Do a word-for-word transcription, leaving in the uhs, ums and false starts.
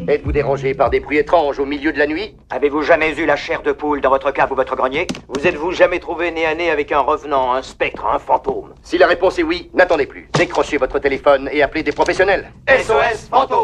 Êtes-vous dérangé par des bruits étranges au milieu de la nuit? Avez-vous jamais eu la chair de poule dans votre cave ou votre grenier? Vous êtes-vous jamais trouvé nez à nez avec un revenant, un spectre, un fantôme? Si la réponse est oui, n'attendez plus. Décrochez votre téléphone et appelez des professionnels. S O S Fantôme!